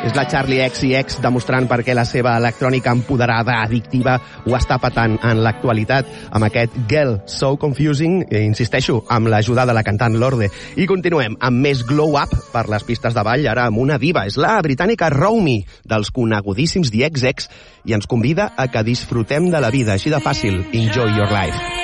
És la Charlie XCX demostrant per què la seva electrònica empoderada, addictiva, ho està patant en l'actualitat amb aquest Girl So Confusing, insisteixo, amb l'ajuda de la cantant Lorde. I continuem amb més glow up per les pistes de ball, ara amb una diva. És la britànica Romy, dels conegudíssims The XX, i ens convida a que disfrutem de la vida, així de fàcil. Enjoy your life.